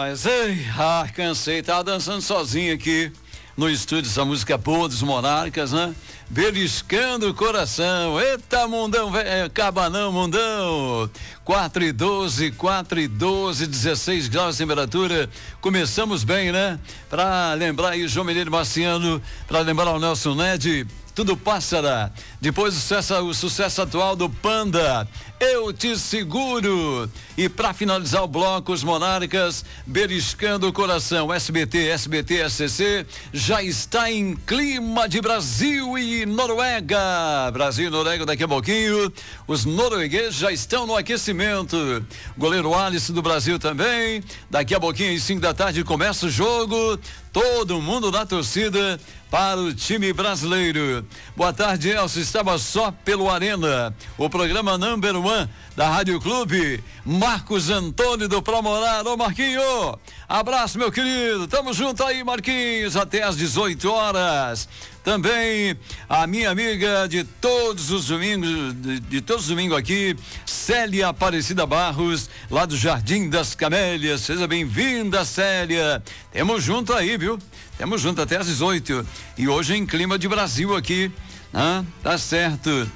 demais. Ei, cansei, tava dançando sozinho aqui no estúdio, essa música boa dos Monarcas, né? Beliscando o coração. Eita, mundão, cabanão, mundão. 4:12, 16 graus de temperatura. Começamos bem, né? Pra lembrar aí o João Mineiro Marciano, pra lembrar o Nelson Ned. Tudo passará. Depois o sucesso atual do Panda, Eu Te Seguro. E para finalizar o bloco, os Monarcas, beliscando o coração. SBT, SCC, já está em clima de Brasil e Noruega. Brasil e Noruega daqui a pouquinho. Os noruegueses já estão no aquecimento. Goleiro Alisson do Brasil também. Daqui a pouquinho, às 5 da tarde, começa o jogo. Todo mundo na torcida para o time brasileiro. Boa tarde, Elcio. Estava só pelo Arena, o programa Number One da Rádio Clube. Marcos Antônio do Promorar. Ô Marquinho, abraço, meu querido. Tamo junto aí, Marquinhos, até às 18 horas. Também a minha amiga de todos os domingos, de todos os domingos aqui, Célia Aparecida Barros, lá do Jardim das Camélias. Seja bem-vinda, Célia. Temos junto aí, viu? Temos junto até às 18. E hoje em clima de Brasil aqui, né? Tá certo.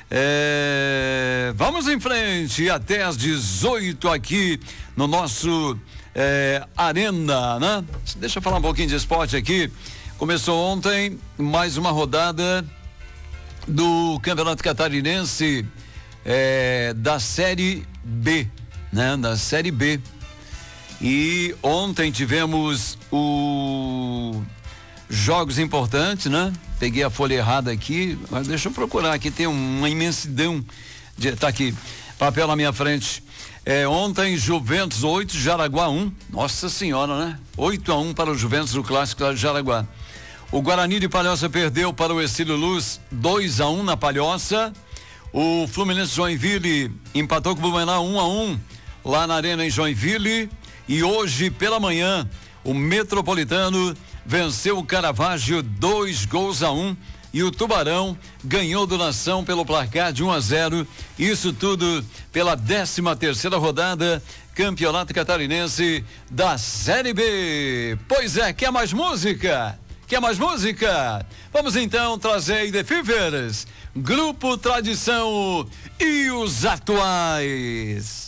Vamos em frente até às 18 aqui no nosso Arena, né? Deixa eu falar um pouquinho de esporte aqui. Começou ontem mais uma rodada do Campeonato Catarinense da Série B, né? Da Série B. E ontem tivemos jogos importantes, né? Peguei a folha errada aqui, mas deixa eu procurar aqui, tem uma imensidão tá aqui, papel na minha frente. Ontem Juventus 8, Jaraguá 1, nossa senhora, né? 8-1 para o Juventus do Clássico de Jaraguá. O Guarani de Palhoça perdeu para o Estilo Luz 2-1 na Palhoça. O Fluminense Joinville empatou com o Blumenau 1-1 lá na Arena em Joinville. E hoje pela manhã o Metropolitano venceu o Caravaggio 2-1 e o Tubarão ganhou do Nação pelo placar de 1-0. Isso tudo pela 13ª rodada Campeonato Catarinense da Série B. Pois é, quer mais música? Quer mais música? Vamos então trazer The Fevers, Grupo Tradição e os atuais.